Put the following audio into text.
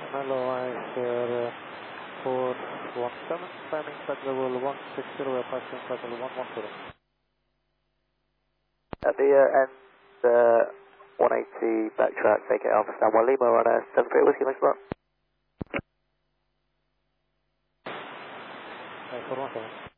Hello, I share 417, climbing flight level 160, we're passing flight level 110. At the end, 180 backtrack, take it Alpha Stand 1 Lima on a 73 Whiskey Mix Bar. 417.